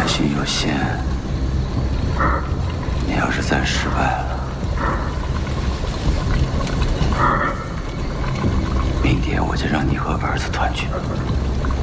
爱心有限，你要是再失败了，明天我就让你和儿子团聚。